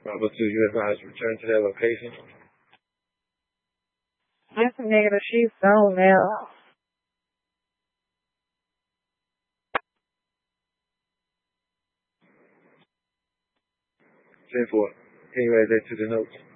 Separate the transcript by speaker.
Speaker 1: Bravo 2, you advise return to that location.
Speaker 2: That's a negative. She's gone now.
Speaker 1: 10-4. Can you add that to the notes?